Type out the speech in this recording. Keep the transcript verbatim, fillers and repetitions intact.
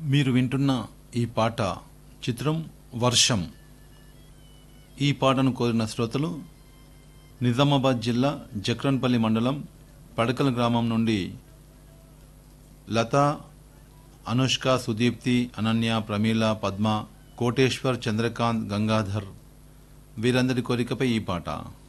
మీరు వింటున్న ఈ పాట చిత్రం వర్షం. ఈ పాటను కోరిన శ్రోతలు నిజామాబాద్ జిల్లా జక్రన్పల్లి మండలం పడకల గ్రామం నుండి లతా, అనుష్క, సుదీప్తి, అనన్య, ప్రమీల, పద్మ, కోటేశ్వర్, చంద్రకాంత్, గంగాధర్ వీరందరి కోరికపై ఈ పాట.